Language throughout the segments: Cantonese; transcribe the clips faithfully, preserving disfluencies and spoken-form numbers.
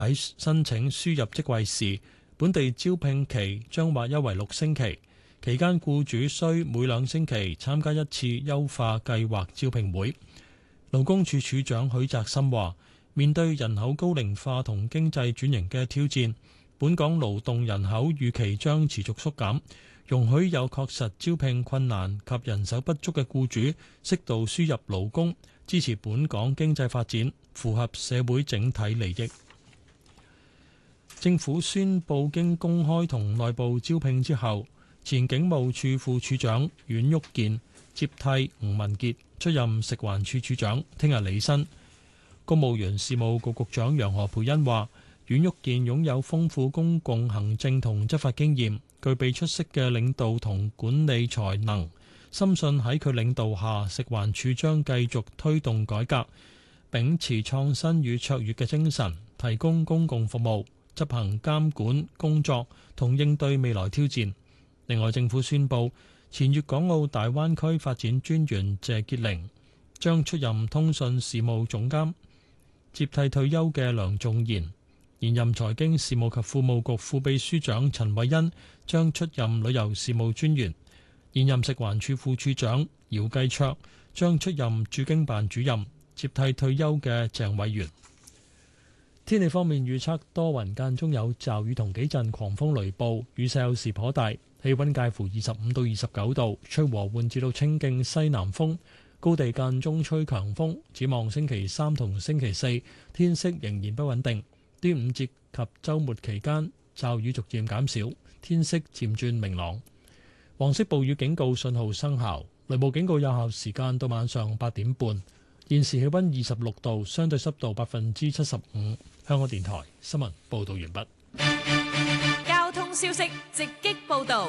喺申請輸入職位時，本地招聘期將劃一為六星期，期間僱主需每兩星期參加一次優化計劃招聘會。勞工處處長許澤森話：面對人口高齡化同經濟轉型嘅挑戰，本港勞動人口預期將持續縮減，容許有確實招聘困難及人手不足嘅僱主適度輸入勞工，支持本港經濟發展，符合社會整體利益。政府宣布經公開同內部招聘之後，前警務處副處長阮旭健接替吳文傑出任食環署署長，聽日履新。公務員事務局局長楊何蓓茵話：阮旭健擁有豐富公共行政同執法經驗，具備出色嘅領導同管理才能，深信喺佢領導下，食環署將繼續推動改革，秉持創新與卓越嘅精神，提供公共服務，執行監管工作同應對未來挑戰。另外，政府宣布前粵港澳大灣區發展專員謝潔玲將出任通訊事務總監，接替退休嘅梁仲賢。現任財經事務及庫務局副秘書長陳偉恩將出任旅遊事務專員。現任食環署副署長姚繼卓將出任駐京辦主任，接替退休嘅鄭偉源。天氣方面預測多雲間中有驟雨同幾陣狂風雷暴，雨勢有時頗大，氣溫介乎二十五到二十九度，吹和緩至到清勁西南風，高地間中吹強風。展望星期三同星期四天色仍然不穩定，端午節及週末期間驟雨逐漸減少，天色漸轉明朗。黃色暴雨警告信號生效，雷暴警告有效時間到晚上八點半。現時氣溫二十六度，相對濕度百分之七十五。香港電台新聞報道完畢。 交通消息直擊報道。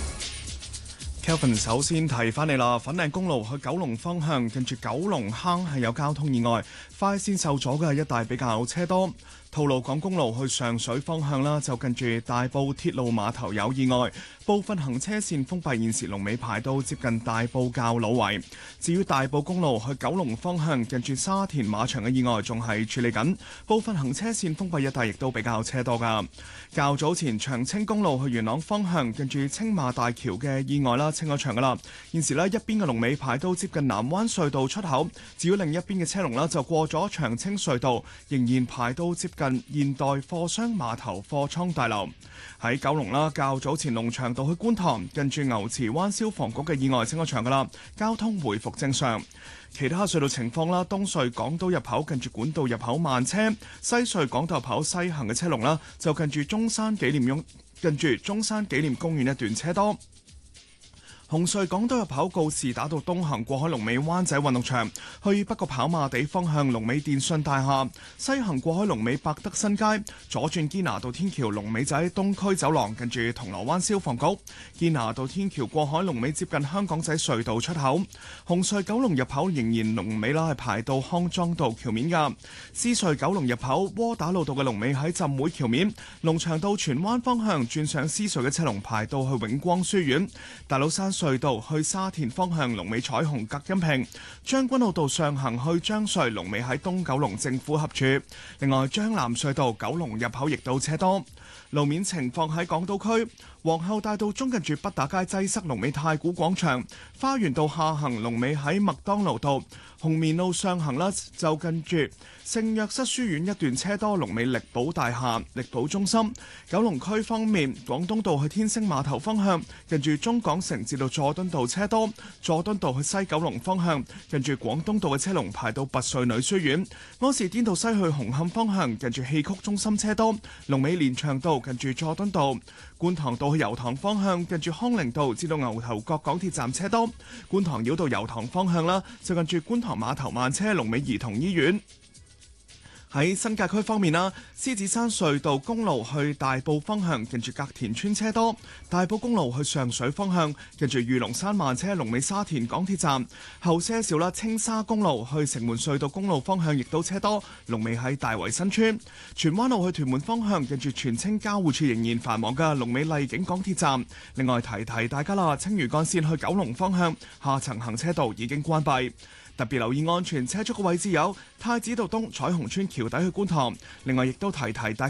Kelvin 首先提翻你啦，粉嶺公路去九龍方向，近住九龍坑係有交通意外，快線受阻嘅一帶比較車多。吐露港公路去上水方向啦，就近住大埔鐵路碼頭有意外，部分行車線封閉，現時龍尾排到接近大埔滘老圍。至於大埔公路去九龍方向，近住沙田馬場嘅意外仲係處理緊，部分行車線封閉，一帶亦都比較車多噶。較早前長青公路去元朗方向，近住青馬大橋嘅意外啦，清咗場噶啦。現時呢一邊嘅龍尾排到接近南灣隧道出口，至於另一邊嘅車龍啦就過咗長青隧道，仍然排到接近現代貨箱碼頭貨倉大樓。喺九龍啦，較早前龍翔道去觀塘，近住牛池灣消防局嘅意外清咗場噶啦，交通回復正常。其他隧道情況啦，東隧港島入口近住管道入口慢車，西隧港島入口西行嘅車龍啦，就近住中山紀念雍近住中山紀念公園一段車多。紅隧港島入口告士打道東行過海龍尾灣仔運動場，去北角跑馬地方向龍尾電訊大廈；西行過海龍尾百德新街，左轉堅拿道天橋龍尾仔東區走廊近住銅鑼灣消防局；堅拿道天橋過海龍尾接近香港仔隧道出口。紅隧九龍入口仍然龍尾啦，係排到康莊道橋面噶。獅隧九龍入口窩打老道嘅龍尾喺浸會橋面，龍翔道荃灣方向轉上獅隧嘅車龍排到去永光書院。大老山隧道去沙田方向龍尾彩虹隔音屏，將軍澳道上行去將隧龍尾喺東九龍政府合署。另外，將南隧道九龍入口亦都車多。路面情況喺港島區，皇后大道中近住畢打街擠塞，龍尾太古廣場；花園道下行龍尾喺麥當勞道，紅棉路上行啦，就近住聖約瑟書院一段車多，龍尾力寶大廈、力寶中心。九龍區方面，廣東道去天星碼頭方向，近住中港城至到佐敦道車多；佐敦道去西九龍方向，近住廣東道嘅車龍排到拔萃女書院。柯士甸道西去紅磡方向，近住戲曲中心車多，龍尾連翔道近住佐敦道。觀塘道去油塘方向，近住康寧道至到牛頭角港鐵站車多；觀塘繞道油塘方向啦，就近住觀塘碼頭慢車，龍尾兒童醫院。喺新界區方面啦，獅子山隧道公路去大埔方向，近住隔田村車多；大埔公路去上水方向，近住御龍山慢車，龍尾沙田港鐵站。後些少啦，青沙公路去城門隧道公路方向亦都車多，龍尾喺大圍新村。荃灣路去屯門方向，近住荃青交匯處仍然繁忙嘅，龍尾麗景港鐵站。另外提提大家啦，青嶼幹線去九龍方向下層行車道已經關閉。 特別留意安全車速嘅位置有太子道東彩虹村橋底去觀塘。另外，亦都提提大